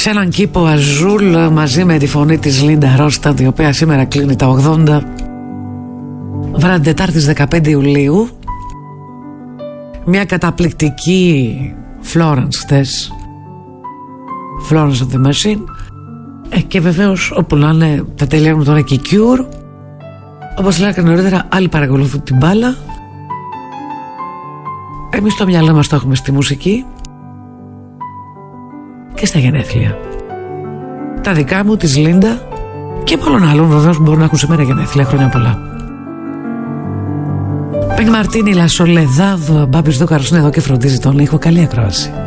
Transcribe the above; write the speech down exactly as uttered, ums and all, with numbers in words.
σε έναν κήπο Αζούλ μαζί με τη φωνή της Λίντα Ρόσταντ, η οποία σήμερα κλείνει τα ογδόντα. Βράδυ Τετάρτης δεκαπέντε Ιουλίου, μια καταπληκτική Florence χθες, Florence of the Machine. ε, και βεβαίως όπου να είναι θα τελειώνουμε τώρα και η Cure. Όπως λέγα και νωρίτερα, άλλοι παρακολουθούν την μπάλα, εμείς το μυαλό μας το έχουμε στη μουσική και στα γενέθλια. Τα δικά μου, της Λίντα και πολλών άλλων βεβαίως που μπορούν να έχουν σήμερα γενέθλια. Χρόνια πολλά. Πεν Μαρτίνι, La Soledad, ο Μπάμπης Δούκαρος είναι εδώ και φροντίζει τον ήχο. Καλή ακρόαση.